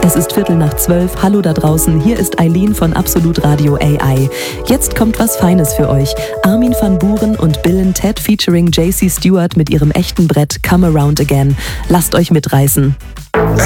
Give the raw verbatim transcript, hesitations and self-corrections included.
Es ist Viertel nach zwölf. Hallo da draußen, hier ist Eileen von Absolut Radio A I. Jetzt kommt was Feines für euch. Armin van Buuren und Bill and Ted featuring J C Stewart mit ihrem echten Brett Come Around Again. Lasst euch mitreißen.